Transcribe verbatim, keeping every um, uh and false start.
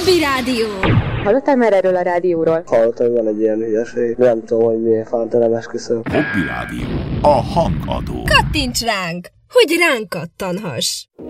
Hobby Rádió. Hallottál már erről a rádióról? Hallottam, hogy van egy ilyen hülyeség. Nem tudom, hogy milyen fánta esküszöm. Hobby Rádió. A hangadó. Kattints ránk, hogy ránk kattanhass.